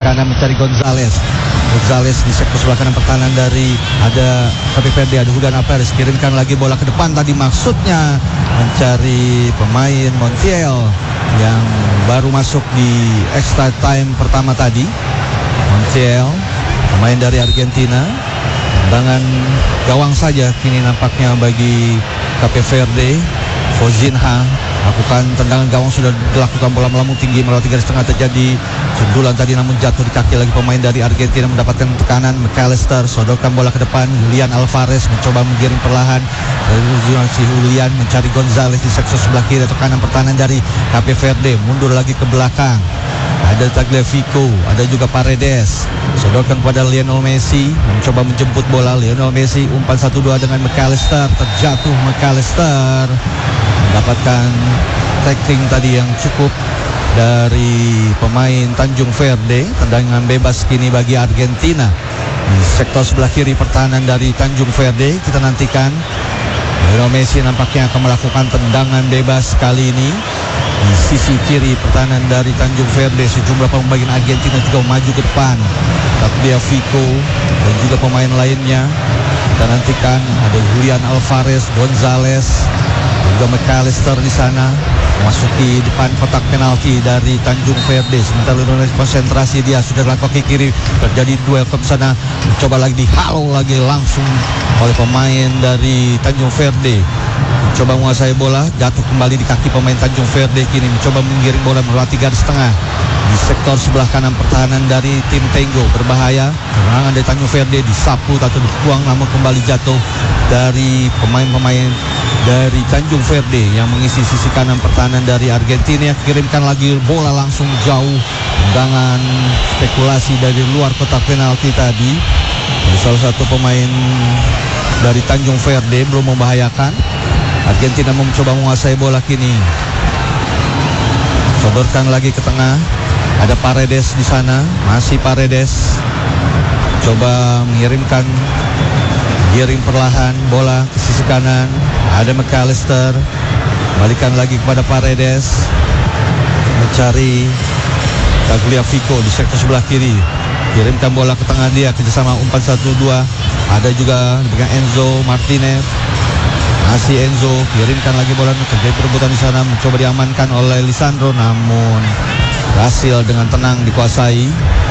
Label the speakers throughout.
Speaker 1: kanan mencari Gonzales. Gonzales di sektor sebelah kanan pertahanan dari ada Cape Verde, ada Julian Alvarez, kirimkan lagi bola ke depan, tadi maksudnya mencari pemain Montiel yang baru masuk di extra time pertama tadi. Montiel, pemain dari Argentina, tendangan gawang saja kini nampaknya bagi Cape Verde. Fozinha lakukan tendangan gawang, sudah dilakukan bola melambung tinggi melewati garis tengah, terjadi sundulan tadi namun jatuh di kaki lagi pemain dari Argentina, mendapatkan tekanan. McAllister sodorkan bola ke depan, Julian Alvarez mencoba menggiring perlahan, si Julian mencari Gonzales di sektor sebelah kiri atau kanan pertahanan dari Cape Verde, mundur lagi ke belakang. Ada Tagliafico, ada juga Paredes, sodorkan kepada Lionel Messi, mencoba menjemput bola. Lionel Messi umpan 1-2 dengan McAllister, terjatuh McAllister, mendapatkan tackling tadi yang cukup dari pemain Tanjung Verde. Tendangan bebas kini bagi Argentina di sektor sebelah kiri pertahanan dari Tanjung Verde. Kita nantikan Lionel Messi nampaknya akan melakukan tendangan bebas kali ini di sisi kiri pertahanan dari Tanjung Verde. Sejumlah pemain Argentina juga maju ke depan, Tagliafico dan juga pemain lainnya. Kita nantikan ada Julian Alvarez, Gonzales, juga McAllister di sana memasuki depan kotak penalti dari Tanjung Verde. Sementara Lionel konsentrasi, dia sudah lakukan kaki kiri, terjadi duel ke sana, mencoba lagi dihalau lagi langsung oleh pemain dari Tanjung Verde, mencoba menguasai bola, jatuh kembali di kaki pemain Tanjung Verde. Kini mencoba menggiring bola melewati garis tengah di sektor sebelah kanan pertahanan dari tim Tenggo. Berbahaya, serangan dari Tanjung Verde disapu atau dibuang namun kembali jatuh dari pemain-pemain dari Tanjung Verde yang mengisi sisi kanan pertahanan dari Argentina. Kirimkan lagi bola langsung jauh, tendangan spekulasi dari luar kotak penalti tadi. Salah satu pemain dari Tanjung Verde belum membahayakan. Argentina mencoba menguasai bola kini, sodorkan lagi ke tengah. Ada Paredes di sana, masih Paredes coba mengirimkan, giring perlahan bola ke sisi kanan. Ada McAllister, balikan lagi kepada Paredes, mencari Tagliafico di sektor sebelah kiri, kirimkan bola ke tengah, dia kerjasama umpan 1-2. Ada juga dengan Enzo Martinez, masih Enzo, kirimkan lagi bola, terjadi perebutan di sana, mencoba diamankan oleh Lisandro namun berhasil dengan tenang dikuasai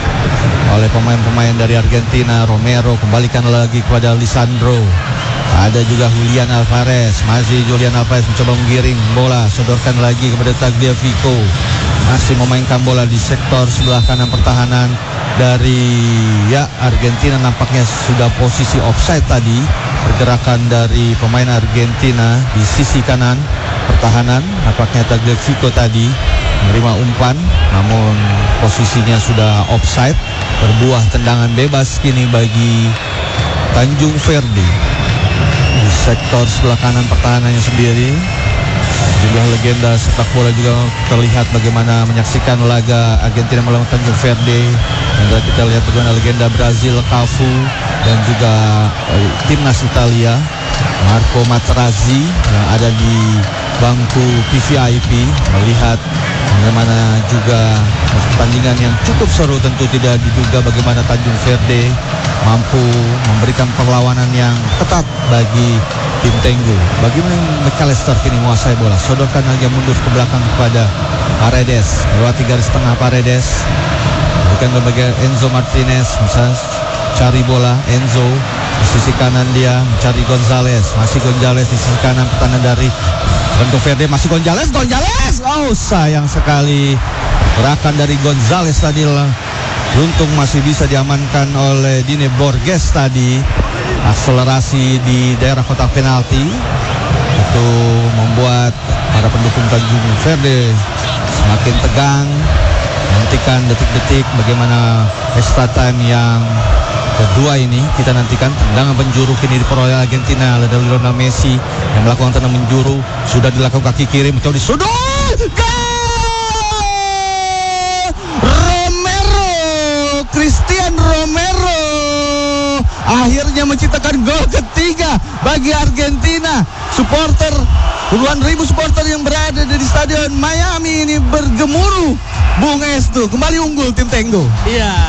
Speaker 1: oleh pemain-pemain dari Argentina. Romero kembalikan lagi kepada Lisandro. Ada juga Julian Alvarez, masih Julian Alvarez mencoba menggiring bola, sodorkan lagi kepada Tagliafico, masih memainkan bola di sektor sebelah kanan pertahanan dari Argentina. Nampaknya sudah posisi offside tadi pergerakan dari pemain Argentina di sisi kanan pertahanan. Nampaknya Tagliafico tadi menerima umpan namun posisinya sudah offside. Berbuah tendangan bebas kini bagi Tanjung Verde di sektor sebelah kanan pertahanannya sendiri. Jumlah legenda sepak bola juga terlihat bagaimana menyaksikan laga Argentina melawan Tanjung Verde. Dan kita lihat bagaimana legenda Brazil Cafu dan juga timnas Italia Marco Materazzi yang ada di bangku PVIP melihat bagaimana juga pertandingan yang cukup seru. Tentu tidak diduga bagaimana Tanjung Verde mampu memberikan perlawanan yang ketat bagi tim Tenggo. Bagaimana McAllister kini menguasai bola, sodorkan lagi mundur ke belakang kepada Paredes, melewati garis tengah Paredes, berikan ke bagian Enzo Martinez, bisa cari bola. Enzo di sisi kanan, dia mencari Gonzales, masih Gonzales di sisi kanan pertahanan dari Tanjung Verde, masih Gonzales. Oh, sayang sekali gerakan dari Gonzales tadi beruntung masih bisa diamankan oleh Dine Borges tadi. Akselerasi di daerah kotak penalti itu membuat para pendukung Tanjung Verde semakin tegang. Nantikan detik-detik bagaimana extra time yang kedua ini. Kita nantikan tendangan penjuru kini diperoleh Argentina oleh Lionel Messi yang melakukan tendangan penjuru, sudah dilakukan kaki kiri, mencoba disudut. Christian Romero akhirnya menciptakan gol ketiga bagi Argentina. Supporter, puluhan ribu supporter yang berada di Stadion Miami ini bergemuruh. Bung Estu kembali unggul tim Tenggo.
Speaker 2: Iya.